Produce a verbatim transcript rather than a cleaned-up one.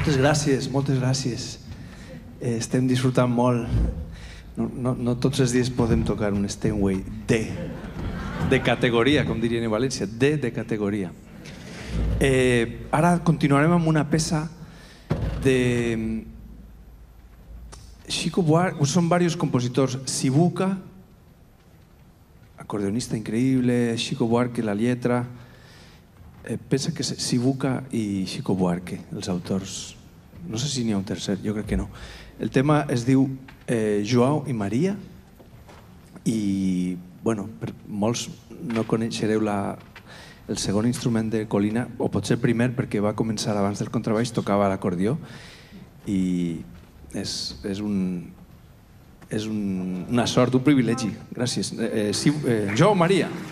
Moltes gràcies, moltes gràcies. Estem disfrutant molt. No tots els dies podem tocar un Steinway D, de categoria, com dirien a València, D de categoria. Ara continuarem amb una peça de Chico Buarque. Són diversos compositors. Sibuca, acordeonista increïble, Chico Buarque, la lletra. Pensa que és Sibuca i Chico Buarque, els autors. No sé si n'hi ha un tercer, jo crec que no. El tema es diu Joao i Maria i, bueno, molts no coneixereu el segon instrument de Colina, o potser el primer perquè va començar abans del contrabaix, tocava l'acordió i és una sort, un privilegi. Gràcies. Joao, Maria.